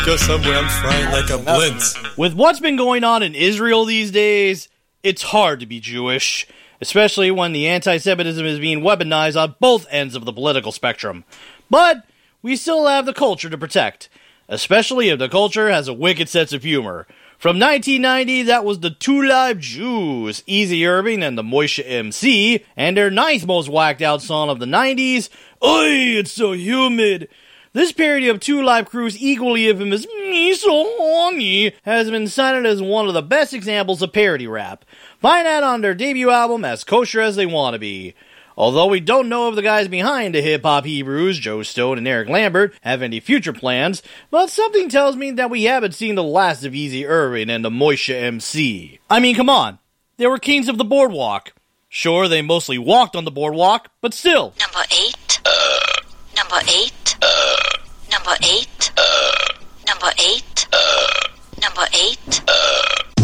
Go somewhere, I'm frying like a blintz. With what's been going on in Israel these days, it's hard to be Jewish, especially when the anti-Semitism is being weaponized on both ends of the political spectrum. But we still have the culture to protect, especially if the culture has a wicked sense of humor. From 1990, that was the Two Live Jews, Easy Irving and the Moishe MC, and their ninth most whacked out song of the 90s, Oy, It's So Humid. This parody of Two Live Crew's equally infamous Me So Horny has been cited as one of the best examples of parody rap. Find that on their debut album, As Kosher As They Wanna Be. Although we don't know if the guys behind the hip-hop Hebrews, Joe Stone and Eric Lambert, have any future plans, but something tells me that we haven't seen the last of Easy Irving and the Moishe MC. I mean, come on. They were kings of the boardwalk. Sure, they mostly walked on the boardwalk, but still. Number 8. Number 8. Number 8. Number 8.